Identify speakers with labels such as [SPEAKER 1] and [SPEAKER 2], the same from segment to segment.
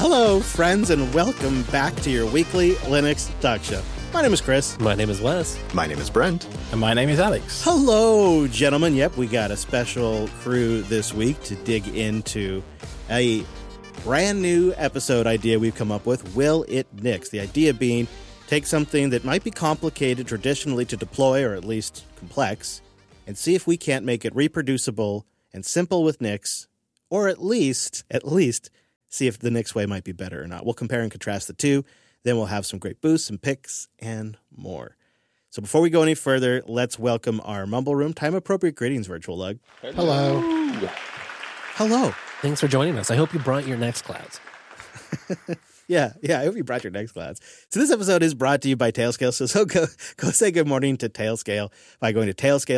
[SPEAKER 1] Hello, friends, and welcome back to your weekly Linux Talk Show. My name is Chris.
[SPEAKER 2] My name is Wes.
[SPEAKER 3] My name is Brent.
[SPEAKER 4] And my name is Alex.
[SPEAKER 1] Hello, gentlemen. Yep, we got a special crew this week to dig into a brand new episode idea we've come up with, Will It Nix? The idea being, take something that might be complicated traditionally to deploy, or at least complex, and see if we can't make it reproducible and simple with Nix, or at least see if the Nix way might be better or not. We'll compare and contrast the two. Then we'll have some great boosts and picks and more. So before we go any further, let's welcome our Mumble Room time-appropriate greetings, Virtual Lug.
[SPEAKER 4] Hello.
[SPEAKER 1] Hello.
[SPEAKER 2] Thanks for joining us. I hope you brought your Nextclouds.
[SPEAKER 1] Yeah, I hope you brought your Nextclouds. So this episode is brought to you by Tailscale. So go say good morning to Tailscale by going to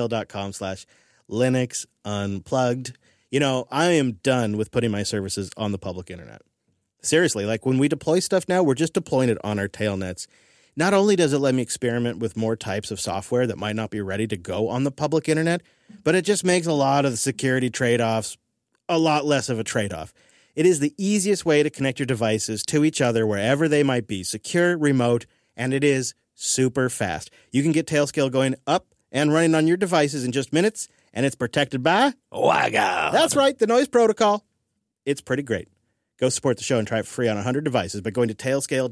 [SPEAKER 1] tailscale.com/Linux Unplugged. You know, I am done with putting my services on the public internet. Seriously, like when we deploy stuff now, we're just deploying it on our tailnets. Not only does it let me experiment with more types of software that might not be ready to go on the public internet, but it just makes a lot of the security trade-offs a lot less of a trade-off. It is the easiest way to connect your devices to each other wherever they might be, secure, remote, and it is super fast. You can get Tailscale going up and running on your devices in just minutes, and it's protected by
[SPEAKER 2] WiGA.
[SPEAKER 1] That's right, the noise protocol. It's pretty great. Go support the show and try it for free on 100 devices by going to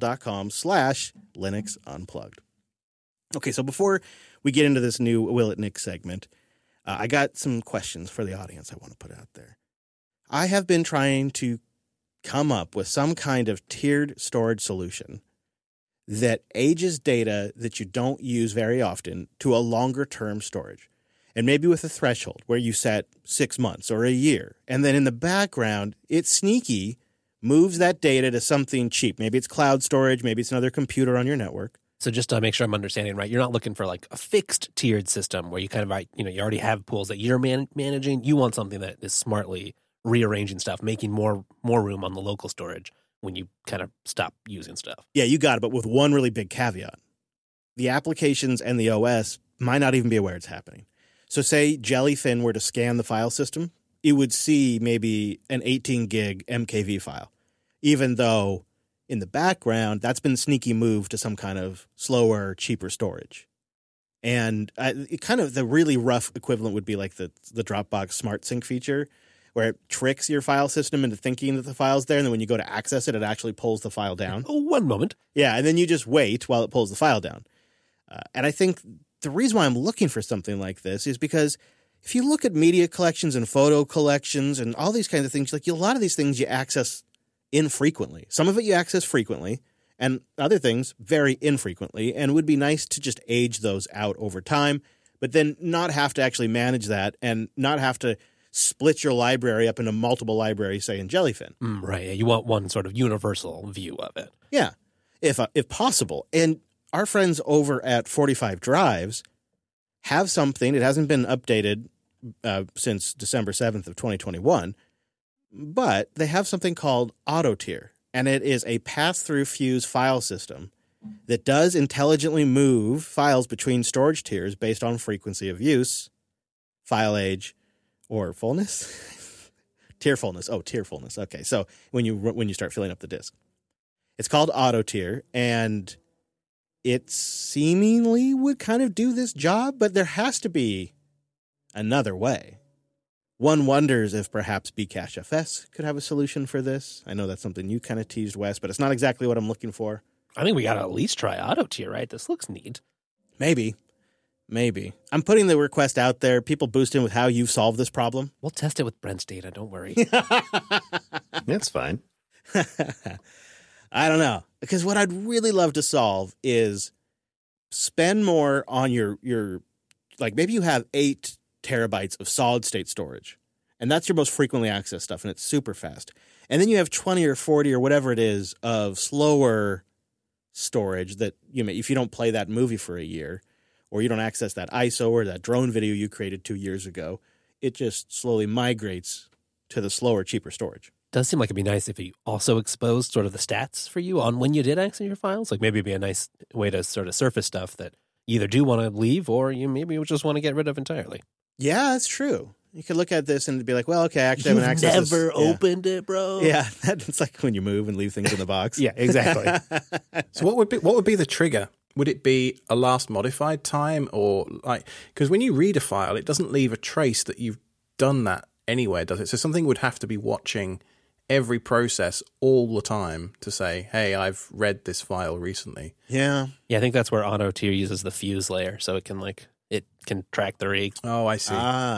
[SPEAKER 1] tailscale.com/Linux Unplugged. Okay, so before we get into this new Will It Nix segment, I got some questions for the audience I want to put out there. I have been trying to come up with some kind of tiered storage solution that ages data that you don't use very often to a longer-term storage. And maybe with a threshold where you set 6 months or a year. And then in the background, it's sneaky, moves that data to something cheap. Maybe it's cloud storage. Maybe it's another computer on your network.
[SPEAKER 2] So just to make sure I'm understanding right, you're not looking for like a fixed tiered system where you kind of, you already have pools that you're managing. You want something that is smartly rearranging stuff, making more room on the local storage when you kind of stop using stuff.
[SPEAKER 1] Yeah, you got it, but with one really big caveat. The applications and the OS might not even be aware it's happening. So say Jellyfin were to scan the file system, it would see maybe an 18 gig MKV file, even though in the background, that's been sneaky moved to some kind of slower, cheaper storage. And kind of the really rough equivalent would be like the Dropbox Smart Sync feature, where it tricks your file system into thinking that the file's there, and then when you go to access it, it actually pulls the file down.
[SPEAKER 2] Oh, one moment.
[SPEAKER 1] Yeah, and then you just wait while it pulls the file down. And I think the reason why I'm looking for something like this is because if you look at media collections and photo collections and all these kinds of things, like a lot of these things you access infrequently. Some of it you access frequently, and other things very infrequently, and it would be nice to just age those out over time, but then not have to actually manage that and not have to split your library up into multiple libraries, say in Jellyfin.
[SPEAKER 2] Right, yeah, you want one sort of universal view of it.
[SPEAKER 1] Yeah, if possible. And our friends over at 45 Drives have something. It hasn't been updated since December 7th of 2021, but they have something called AutoTier, and it is a pass-through fuse file system that does intelligently move files between storage tiers based on frequency of use, file age, or fullness. Tier fullness. Oh, tier fullness. Okay, so when you start filling up the disk, it's called AutoTier, and it seemingly would kind of do this job, but there has to be another way. One wonders if perhaps Bcachefs could have a solution for this. I know that's something you kind of teased, Wes, but it's not exactly what I'm looking for.
[SPEAKER 2] I think we got to at least try AutoTier, right? This looks neat.
[SPEAKER 1] Maybe. I'm putting the request out there. People boost in with how you've solved this problem.
[SPEAKER 2] We'll test it with Brent's data. Don't worry.
[SPEAKER 3] That's fine.
[SPEAKER 1] I don't know. Because what I'd really love to solve is spend more on your like maybe you have 8 terabytes of solid state storage, and that's your most frequently accessed stuff, and it's super fast. And then you have 20 or 40 or whatever it is of slower storage that, if you don't play that movie for a year, or you don't access that ISO or that drone video you created 2 years ago, it just slowly migrates to the slower, cheaper storage.
[SPEAKER 2] Does seem like it'd be nice if you also exposed sort of the stats for you on when you did access your files. Like maybe it'd be a nice way to sort of surface stuff that you either do want to leave or you maybe just want to get rid of entirely.
[SPEAKER 1] Yeah, that's true. You could look at this and be like, well, okay, actually, I'm going to access this.
[SPEAKER 2] Never opened it, bro.
[SPEAKER 1] Yeah, it's like when you move and leave things in the box.
[SPEAKER 2] Yeah, exactly.
[SPEAKER 4] So what would be the trigger? Would it be a last modified time, or like, because when you read a file, it doesn't leave a trace that you've done that anywhere, does it? So something would have to be watching every process all the time to say, hey, I've read this file recently.
[SPEAKER 1] Yeah.
[SPEAKER 2] Yeah, I think that's where auto tier uses the fuse layer, so it can track the rig.
[SPEAKER 4] Oh, I see.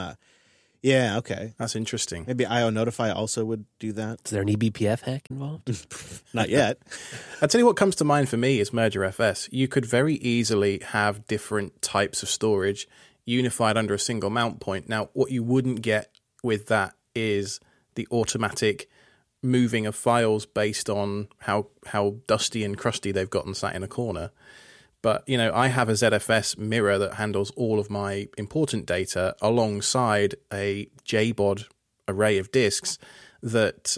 [SPEAKER 1] Yeah, okay.
[SPEAKER 4] That's interesting.
[SPEAKER 1] Maybe IO Notify also would do that.
[SPEAKER 2] Is there an eBPF hack involved?
[SPEAKER 1] Not yet.
[SPEAKER 4] I'll tell you what comes to mind for me is MergerFS. You could very easily have different types of storage unified under a single mount point. Now, what you wouldn't get with that is the automatic moving of files based on how dusty and crusty they've gotten sat in a corner. But, you know, I have a ZFS mirror that handles all of my important data alongside a JBOD array of disks that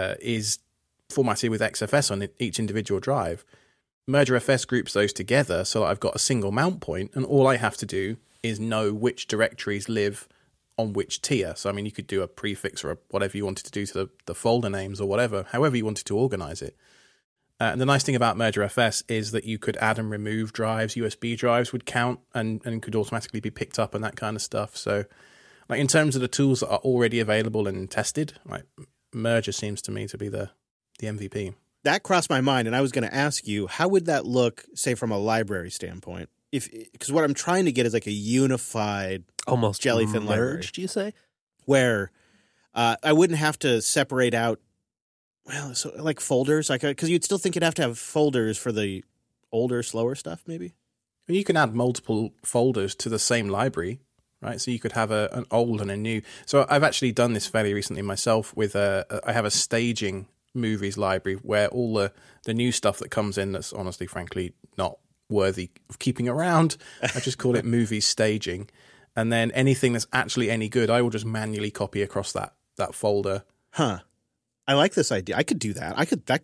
[SPEAKER 4] is formatted with XFS on each individual drive. MergerFS groups those together so that I've got a single mount point, and all I have to do is know which directories live on which tier. So, I mean, you could do a prefix or whatever you wanted to do to the folder names or whatever, however you wanted to organize it. And the nice thing about MergerFS is that you could add and remove drives. USB drives would count and could automatically be picked up and that kind of stuff. So, like, in terms of the tools that are already available and tested, like, Merger seems to me to be the MVP.
[SPEAKER 1] That crossed my mind, and I was going to ask you, how would that look, say, from a library standpoint? Because what I'm trying to get is like a unified,
[SPEAKER 2] almost
[SPEAKER 1] jellyfin library.
[SPEAKER 2] Do you say?
[SPEAKER 1] Where I wouldn't have to separate out, well, so like folders, like because you'd still think you'd have to have folders for the older, slower stuff, maybe.
[SPEAKER 4] You can add multiple folders to the same library, right? So you could have an old and a new. So I've actually done this fairly recently myself with I have a staging movies library where all the new stuff that comes in that's honestly, frankly, not worthy of keeping around, I just call it movies staging. And then anything that's actually any good, I will just manually copy across that folder.
[SPEAKER 1] Huh. I like this idea. I could do that.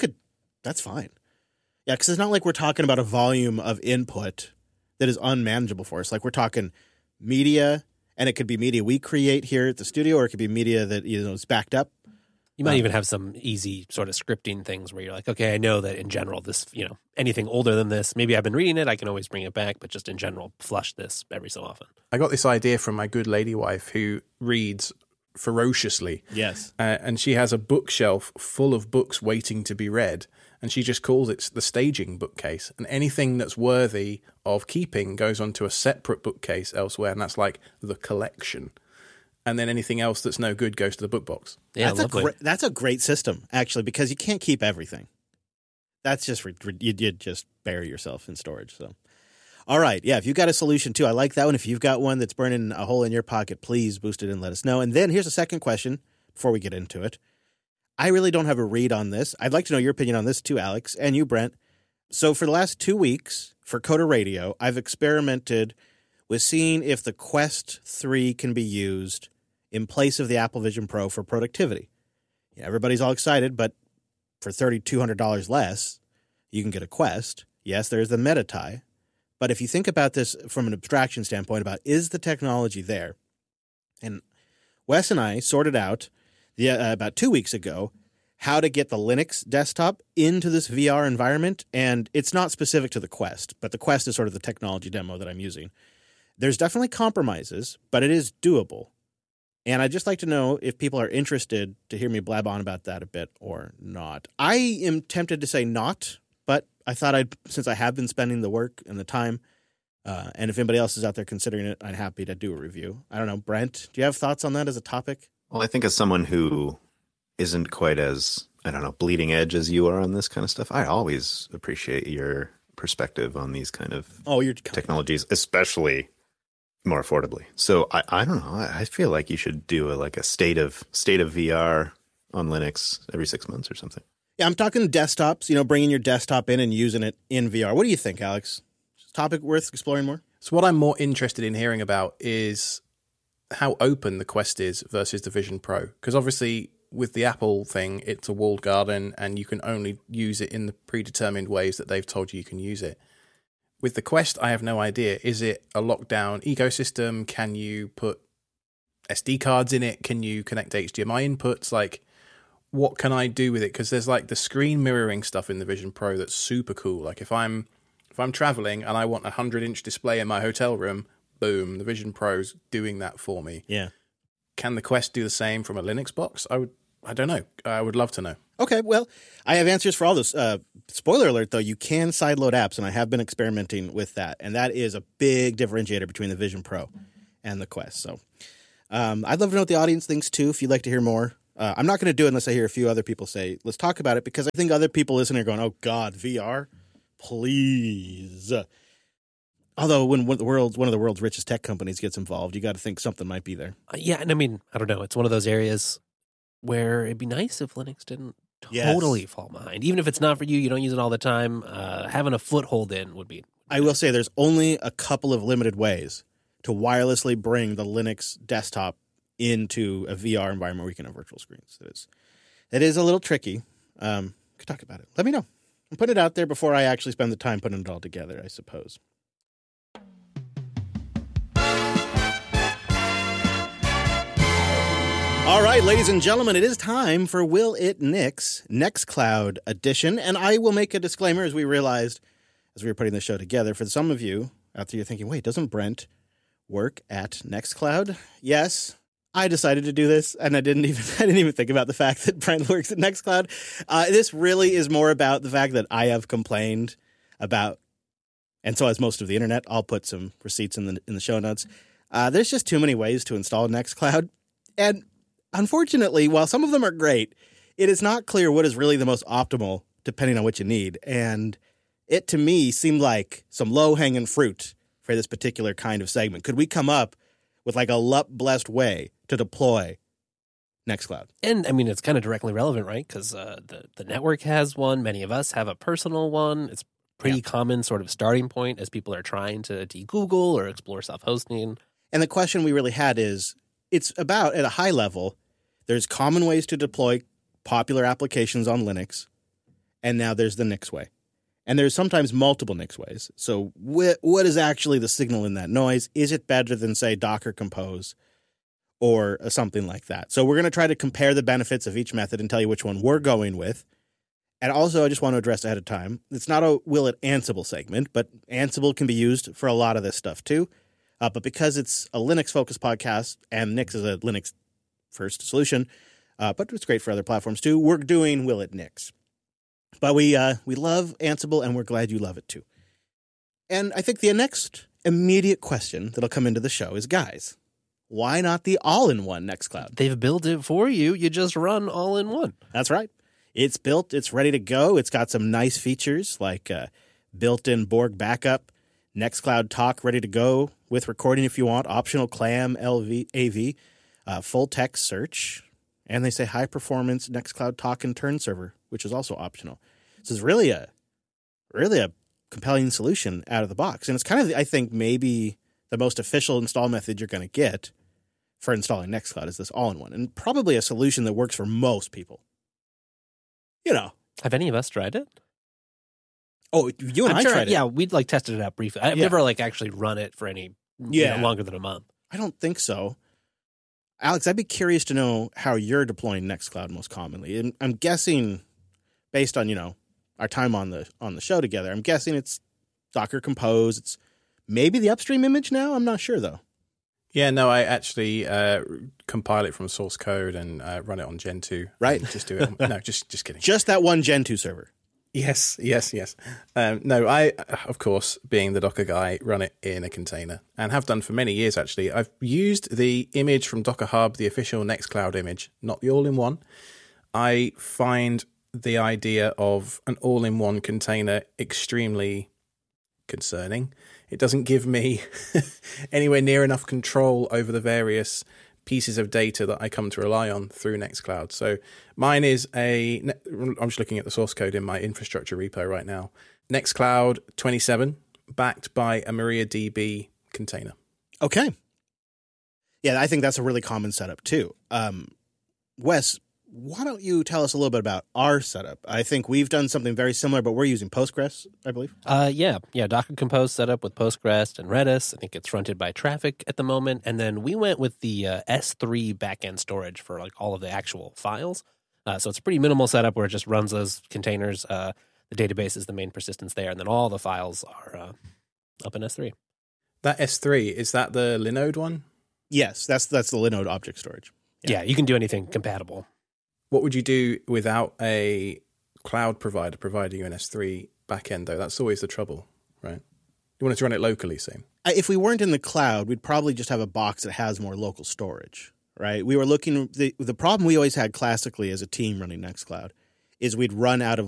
[SPEAKER 1] That's fine. Yeah, because it's not like we're talking about a volume of input that is unmanageable for us. Like, we're talking media, and it could be media we create here at the studio, or it could be media that, you know, is backed up.
[SPEAKER 2] You might even have some easy sort of scripting things where you're like, okay, I know that in general, this, you know, anything older than this, maybe I've been reading it, I can always bring it back, but just in general, flush this every so often.
[SPEAKER 4] I got this idea from my good lady wife who reads ferociously.
[SPEAKER 1] Yes.
[SPEAKER 4] And she has a bookshelf full of books waiting to be read, and she just calls it the staging bookcase. And anything that's worthy of keeping goes onto a separate bookcase elsewhere, and that's like the collection. And then anything else that's no good goes to the book box.
[SPEAKER 2] Yeah,
[SPEAKER 1] that's a great system, actually, because you can't keep everything. That's just you'd just bury yourself in storage. So, all right, yeah. If you've got a solution too, I like that one. If you've got one that's burning a hole in your pocket, please boost it and let us know. And then here's a second question before we get into it. I really don't have a read on this. I'd like to know your opinion on this too, Alex, and you, Brent. So for the last 2 weeks for Coda Radio, I've experimented with seeing if the Quest 3 can be used in place of the Apple Vision Pro for productivity. Yeah, everybody's all excited, but for $3,200 less, you can get a Quest. Yes, there's the MetaTie. But if you think about this from an abstraction standpoint about is the technology there, and Wes and I sorted out about 2 weeks ago how to get the Linux desktop into this VR environment, and it's not specific to the Quest, but the Quest is sort of the technology demo that I'm using. There's definitely compromises, but it is doable. And I'd just like to know if people are interested to hear me blab on about that a bit or not. I am tempted to say not, but I thought since I have been spending the work and the time, and if anybody else is out there considering it, I'm happy to do a review. I don't know, Brent, do you have thoughts on that as a topic?
[SPEAKER 3] Well, I think as someone who isn't quite as, I don't know, bleeding edge as you are on this kind of stuff, I always appreciate your perspective on these kind of technologies, especially more affordably. So I don't know. I feel like you should do a state of VR on Linux every 6 months or something.
[SPEAKER 1] Yeah, I'm talking desktops, you know, bringing your desktop in and using it in VR. What do you think, Alex? Is this topic worth exploring more?
[SPEAKER 4] So what I'm more interested in hearing about is how open the Quest is versus the Vision Pro. Because obviously with the Apple thing, it's a walled garden and you can only use it in the predetermined ways that they've told you can use it. With the Quest, I have no idea. Is it a lockdown ecosystem? Can you put SD cards in it? Can you connect HDMI inputs? Like, what can I do with it? Because there's like the screen mirroring stuff in the Vision Pro that's super cool. Like if I'm traveling and I want a 100-inch display in my hotel room, boom, the Vision Pro's doing that for me.
[SPEAKER 1] Yeah.
[SPEAKER 4] Can the Quest do the same from a Linux box? I don't know. I would love to know.
[SPEAKER 1] Okay, well, I have answers for all this. Spoiler alert, though, you can sideload apps, and I have been experimenting with that, and that is a big differentiator between the Vision Pro and the Quest. So I'd love to know what the audience thinks, too, if you'd like to hear more. I'm not going to do it unless I hear a few other people say, let's talk about it, because I think other people listening are going, oh, God, VR? Please. Although when one of the world's richest tech companies gets involved, you got to think something might be there.
[SPEAKER 2] Yeah, and I mean, I don't know. It's one of those areas where it'd be nice if Linux didn't totally fall behind. Even if it's not for you, you don't use it all the time, having a foothold in would be.
[SPEAKER 1] I will say there's only a couple of limited ways to wirelessly bring the Linux desktop into a VR environment where you can have virtual screens. It is a little tricky. Could talk about it. Let me know. I'm putting it out there before I actually spend the time putting it all together, I suppose. All right, ladies and gentlemen, it is time for Will It Nix Nextcloud edition. And I will make a disclaimer, as we realized as we were putting the show together. For some of you out there, you're thinking, wait, doesn't Brent work at Nextcloud? Yes, I decided to do this, and I didn't even think about the fact that Brent works at Nextcloud. This really is more about the fact that I have complained about, and so has most of the internet. I'll put some receipts in the show notes. There's just too many ways to install Nextcloud, and unfortunately, while some of them are great, it is not clear what is really the most optimal depending on what you need. And it, to me, seemed like some low-hanging fruit for this particular kind of segment. Could we come up with like a LUP-blessed way to deploy Nextcloud?
[SPEAKER 2] And, I mean, it's kind of directly relevant, right? Because the network has one. Many of us have a personal one. It's pretty common sort of starting point as people are trying to de-Google or explore self-hosting.
[SPEAKER 1] And the question we really had is, it's about, at a high level, there's common ways to deploy popular applications on Linux, and now there's the Nix way. And there's sometimes multiple Nix ways. So what is actually the signal in that noise? Is it better than, say, Docker Compose or something like that? So we're going to try to compare the benefits of each method and tell you which one we're going with. And also, I just want to address ahead of time, it's not a Will It Ansible segment, but Ansible can be used for a lot of this stuff too. But because it's a Linux-focused podcast and Nix is a Linux-first solution, but it's great for other platforms too, we're doing Will It Nix. But we love Ansible, and we're glad you love it too. And I think the next immediate question that'll come into the show is, guys, why not the all-in-one Nextcloud?
[SPEAKER 2] They've built it for you. You just run all-in-one.
[SPEAKER 1] That's right. It's built. It's ready to go. It's got some nice features like built-in Borg backup, Nextcloud Talk ready to go with recording if you want, optional CLAM AV, full text search, and they say high-performance Nextcloud Talk and Turn server, which is also optional. So it's really a compelling solution out of the box. And it's kind of, I think, maybe the most official install method you're going to get for installing Nextcloud is this all-in-one, and probably a solution that works for most people. You know.
[SPEAKER 2] Have any of us tried it?
[SPEAKER 1] Oh, you and I tried it.
[SPEAKER 2] Yeah, we'd like tested it out briefly. I've never like actually run it for any longer than a month. I
[SPEAKER 1] don't think so. Alex, I'd be curious to know how you're deploying Nextcloud most commonly. And I'm guessing, based on, our time on the show together, I'm guessing it's Docker Compose. It's maybe the upstream image now. I'm not sure, though.
[SPEAKER 4] Yeah, no, I actually compile it from source code and run it on Gen 2.
[SPEAKER 1] Right.
[SPEAKER 4] Just do it. No, just kidding.
[SPEAKER 1] Just that one Gen 2 server.
[SPEAKER 4] Yes. No, I, of course, being the Docker guy, run it in a container and have done for many years, actually. I've used the image from Docker Hub, the official Nextcloud image, not the all-in-one. I find the idea of an all-in-one container extremely concerning. It doesn't give me anywhere near enough control over the various pieces of data that I come to rely on through Nextcloud. So mine is I'm just looking at the source code in my infrastructure repo right now. Nextcloud 27, backed by a MariaDB container.
[SPEAKER 1] Okay. Yeah, I think that's a really common setup too. Wes, why don't you tell us a little bit about our setup? I think we've done something very similar, but we're using Postgres, I believe.
[SPEAKER 2] Yeah. Docker Compose set up with Postgres and Redis. I think it's fronted by Traffic at the moment. And then we went with the S3 backend storage for like all of the actual files. So it's a pretty minimal setup where it just runs those containers. The database is the main persistence there, and then all the files are up in S3.
[SPEAKER 4] That S3, is that the Linode one?
[SPEAKER 1] Yes, that's the Linode object storage.
[SPEAKER 2] Yeah, you can do anything compatible.
[SPEAKER 4] What would you do without a cloud provider providing you an S3 backend, though? That's always the trouble, right? You want to run it locally, same.
[SPEAKER 1] If we weren't in the cloud, we'd probably just have a box that has more local storage, right? We were looking, the problem we always had classically as a team running Nextcloud is we'd run out of